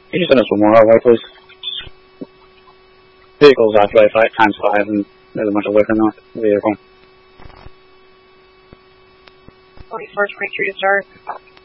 Can you send us one more our way, please? Vehicles off-way times 5, and there's a bunch of liquor in the vehicle. 41st Street, 3 to start.